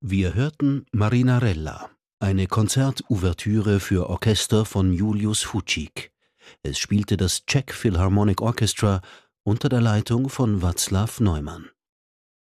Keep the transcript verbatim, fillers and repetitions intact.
Wir hörten Marinarella, eine Konzertouvertüre für Orchester von Julius Fučík. Es spielte das Czech Philharmonic Orchestra unter der Leitung von Václav Neumann.